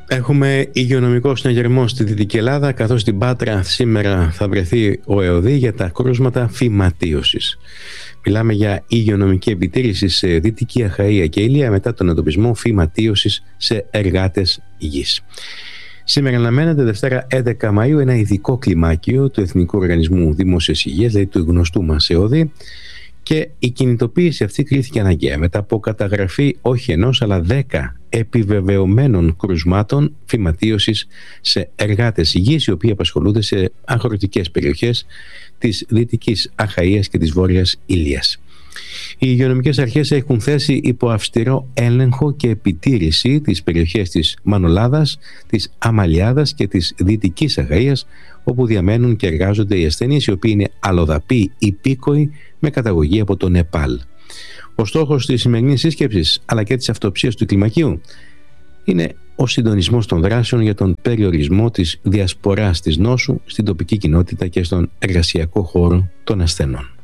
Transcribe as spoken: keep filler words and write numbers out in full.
Έχουμε υγειονομικό συναγερμό στη Δυτική Ελλάδα, καθώς στην Πάτρα σήμερα θα βρεθεί ο ΕΟΔΗ για τα κρούσματα φυματίωσης. Μιλάμε για υγειονομική επιτήρηση σε Δυτική Αχαΐα και Ηλία μετά τον εντοπισμό φυματίωσης σε εργάτες γης. Σήμερα αναμένεται Δευτέρα έντεκα Μαΐου ένα ειδικό κλιμάκιο του Εθνικού Οργανισμού Δημόσιας Υγείας, δηλαδή του γνωστού μας ΕΟΔΗ, και η κινητοποίηση αυτή κρίθηκε αναγκαία μετά από καταγραφή όχι ενός αλλά δέκα επιβεβαιωμένων κρουσμάτων φυματίωσης σε εργάτες υγιείς, οι οποίοι απασχολούνται σε αγροτικές περιοχές της Δυτικής Αχαΐας και της Βόρειας Ηλίας. Οι υγειονομικές αρχές έχουν θέσει υπό αυστηρό έλεγχο και επιτήρηση τις περιοχές της Μανολάδας, της Αμαλιάδας και της Δυτικής Αχαΐας, όπου διαμένουν και εργάζονται οι ασθενείς, οι οποίοι είναι αλλοδαποί υπήκοοι με καταγωγή από το Νεπάλ. Ο στόχος της σημερινής σύσκεψης αλλά και της αυτοψίας του κλιμακίου είναι ο συντονισμός των δράσεων για τον περιορισμό της διασποράς της νόσου στην τοπική κοινότητα και στον εργασιακό χώρο των ασθενών.